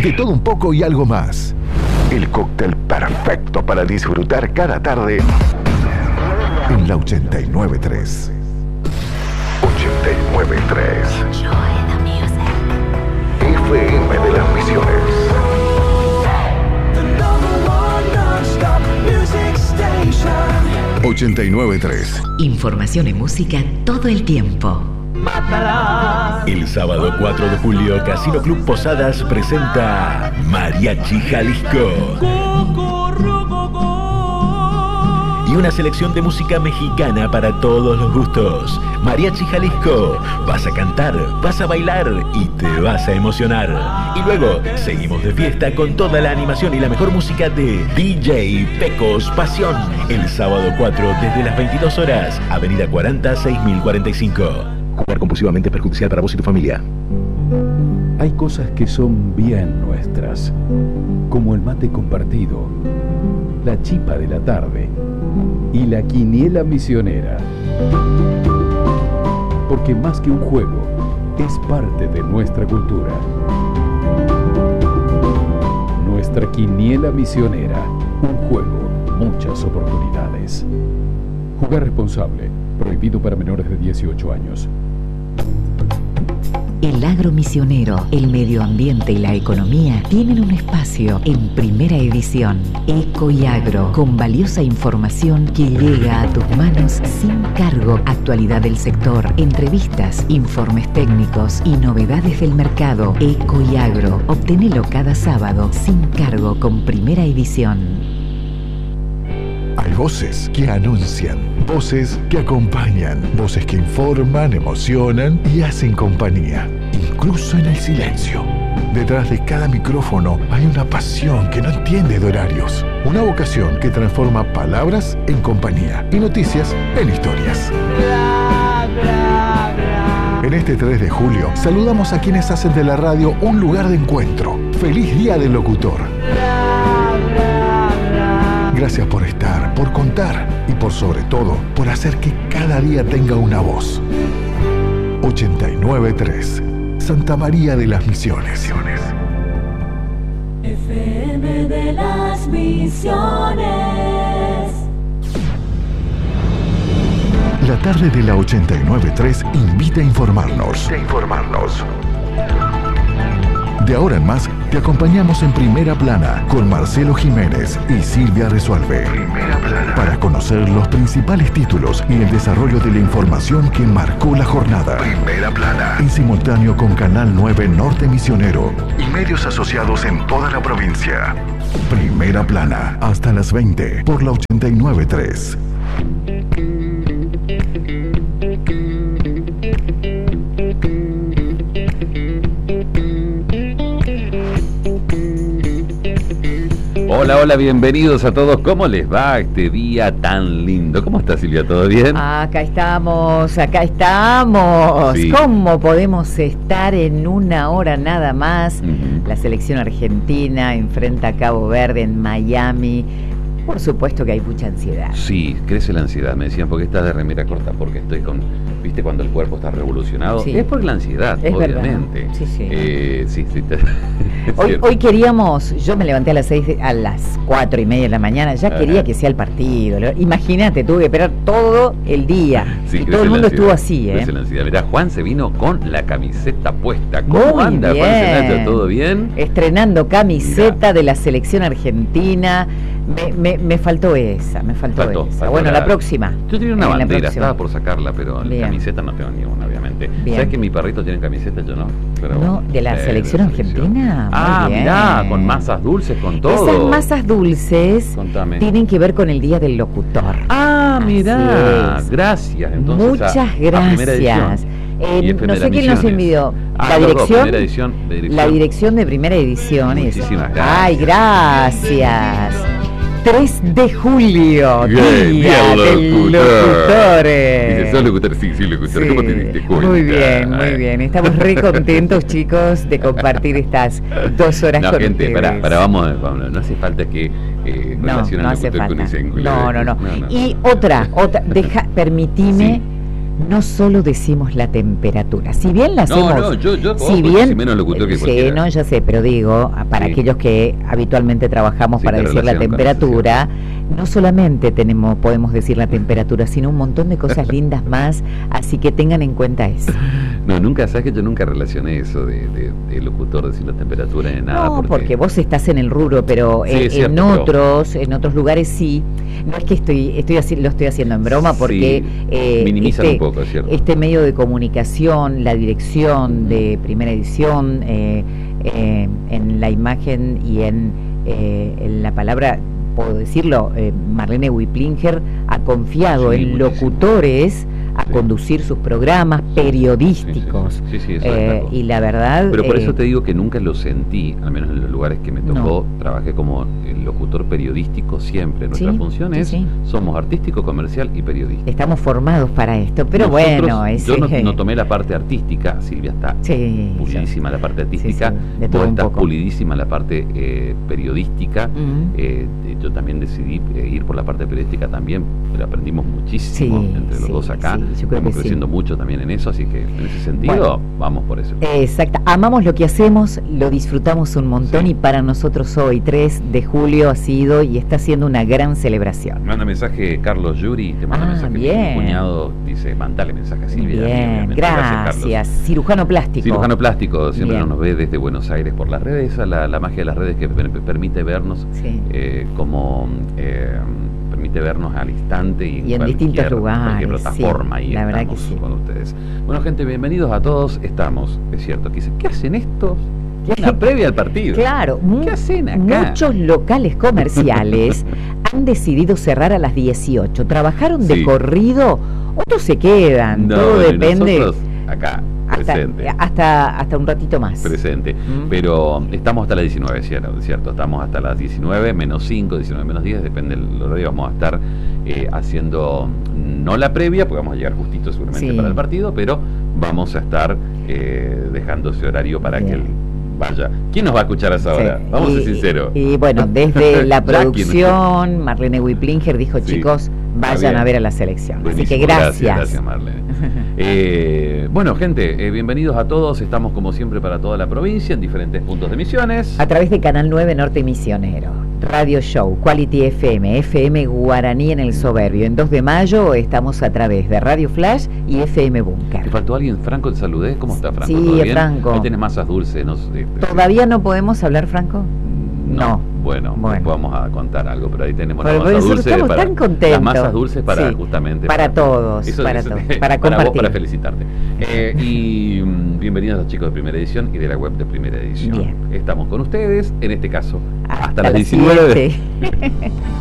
De todo un poco y algo más. El cóctel perfecto para disfrutar cada tarde en la 89.3. 89.3. FM de las Misiones. 89.3. Información y música todo el tiempo. El sábado 4 de julio, Casino Club Posadas presenta Mariachi Jalisco. Y una selección de música mexicana para todos los gustos. Mariachi Jalisco. Vas a cantar, vas a bailar y te vas a emocionar. Y luego seguimos de fiesta con toda la animación y la mejor música de DJ Pecos Pasión. El sábado 4 desde las 22 horas, Avenida 40, 6045. Jugar compulsivamente es perjudicial para vos y tu familia. Hay cosas que son bien nuestras, como el mate compartido, la chipa de la tarde y la quiniela misionera. Porque más que un juego, es parte de nuestra cultura. Nuestra quiniela misionera, un juego, muchas oportunidades. Jugar responsable, prohibido para menores de 18 años. El agro misionero, el medio ambiente y la economía tienen un espacio en Primera Edición. Eco y Agro, con valiosa información que llega a tus manos sin cargo. Actualidad del sector, entrevistas, informes técnicos y novedades del mercado. Eco y Agro, obténelo cada sábado sin cargo con Primera Edición. Hay voces que anuncian, voces que acompañan, voces que informan, emocionan y hacen compañía, incluso en el silencio. Detrás de cada micrófono hay una pasión que no entiende de horarios, una vocación que transforma palabras en compañía y noticias en historias. En este 3 de julio saludamos a quienes hacen de la radio un lugar de encuentro. ¡Feliz Día del Locutor! Gracias por estar, por contar y por sobre todo, por hacer que cada día tenga una voz. 89.3, Santa María de las Misiones. FM de las Misiones. La tarde de la 89.3 invita a informarnos. De ahora en más, te acompañamos en Primera Plana con Marcelo Jiménez y Silvia Resuelve. Primera Plana. Para conocer los principales títulos y el desarrollo de la información que marcó la jornada. Primera Plana. En simultáneo con Canal 9 Norte Misionero y medios asociados en toda la provincia. Primera Plana. Hasta las 20 por la 89.3. Hola, bienvenidos a todos. ¿Cómo les va este día tan lindo? ¿Cómo está, Silvia? ¿Todo bien? Acá estamos. Sí. ¿Cómo podemos estar en una hora nada más? La selección argentina enfrenta a Cabo Verde en Miami. Por supuesto que hay mucha ansiedad. Sí, crece la ansiedad. Me decían, ¿por qué estás de remera corta? Porque estoy con... ¿Viste cuando el cuerpo está revolucionado? Sí. Es por la ansiedad, es obviamente. Verdad. Sí. Hoy queríamos... Yo me levanté a las 4:30 de la mañana. Ya quería que sea el partido. Imagínate, tuve que esperar todo el día. Sí, y todo el mundo estuvo así, crece la ansiedad. Mirá, Juan se vino con la camiseta puesta. ¿Cómo anda, Juan Senato? ¿Todo bien? Estrenando camiseta de la selección argentina. Me faltó esa. Bueno, la próxima. Yo tenía una bandera, estaba por sacarla, pero la camiseta no tengo ninguna, obviamente. Bien. ¿Sabes que mi perrito tiene camiseta? Yo no. Pero no, ¿de la selección argentina? Mirá, con masas dulces, con todo. Esas masas dulces tienen que ver con el Día del Locutor. Mirá, gracias. Entonces, muchas gracias. No sé quién nos envió. La dirección de Primera Edición. Muchísimas gracias. Ay, gracias. 3 de julio, Día del Locutor. Dice, ¿sos locutor? Sí, locutor. Sí. ¿Cómo te diste cuenta? Muy bien. Estamos re contentos, chicos, de compartir estas 2 horas con gente, ustedes. Vamos, no hace falta que relacionen no locutor con ese ángulo. No. Y otra, permitime no solo decimos la temperatura. Si bien la hacemos... No, yo si bien, menos locutor que sí, no, ya sé, pero digo, para aquellos que habitualmente trabajamos para decir la temperatura, no solamente podemos decir la temperatura, sino un montón de cosas lindas más, así que tengan en cuenta eso. No, sabes que yo nunca relacioné eso de locutor decir la temperatura ni nada. No, porque vos estás en el rubro, pero en otros lugares sí. No es que lo estoy haciendo en broma, porque minimizan un poco, ¿cierto? Este medio de comunicación, la dirección de Primera Edición, en la imagen y en la palabra, puedo decirlo, Marlene Wiplinger ha confiado en locutores a conducir sus programas periodísticos. Y la verdad... Pero por eso te digo que nunca lo sentí, al menos en los lugares que me tocó, trabajé como locutor periodístico siempre. Nuestra función es, somos artístico, comercial y periodista. Estamos formados para esto, pero yo no tomé la parte artística, Silvia está pulidísima la parte artística, vos estás pulidísima la parte periodística, yo también decidí ir por la parte periodística también, pero aprendimos muchísimo entre los dos acá. Estamos creciendo mucho también en eso, así que en ese sentido vamos por eso. Exacto, amamos lo que hacemos, lo disfrutamos un montón y para nosotros hoy 3 de julio ha sido y está siendo una gran celebración. Manda mensaje Carlos Yuri, te manda mensaje mi cuñado, dice, mandale mensaje a Silvia. Bien, gracias. Cirujano plástico. Siempre nos ve desde Buenos Aires por las redes, la magia de las redes que permite vernos permite vernos al instante y en distintos lugares, cualquier plataforma y la verdad que con ustedes. Bueno, gente, bienvenidos a todos. Estamos, es cierto, aquí dicen, ¿qué hacen estos? Una previa al partido. Claro, ¿qué hacen acá? Muchos locales comerciales han decidido cerrar a las 18. Trabajaron de corrido, otros se quedan, todo depende. Nosotros acá. Presente. Hasta un ratito más. Presente. Pero estamos hasta las 19, ¿cierto? Estamos hasta las 19 menos 5, 19 menos 10, depende del horario. Vamos a estar haciendo, no la previa, porque vamos a llegar justito seguramente para el partido, pero vamos a estar dejando ese horario para que vaya. ¿Quién nos va a escuchar a esa hora? Vamos a ser sinceros. Y bueno, desde la producción, Marlene Wiplinger dijo, chicos, vayan a ver a la selección. Buenísimo, así que gracias Marlene. Bueno, gente, bienvenidos a todos. Estamos como siempre para toda la provincia en diferentes puntos de emisiones. A través de Canal 9 Norte Misionero, Radio Show, Quality FM, FM Guaraní en el Soberbio. En 2 de mayo estamos a través de Radio Flash y FM Búnker. ¿Te faltó alguien? Franco, te saludé. ¿Cómo está, Franco? Sí, Franco. Ahí tenés masas dulces. No sé, ¿Todavía no podemos hablar, Franco? No. Bueno, vamos a contar algo, pero ahí tenemos las masas dulces. Estamos tan contentos. Las masas dulces para justamente... Para todos, para compartir. Vos, para felicitarte. Y bienvenidos a los chicos de Primera Edición y de la web de Primera Edición. Estamos con ustedes, en este caso, hasta las 19.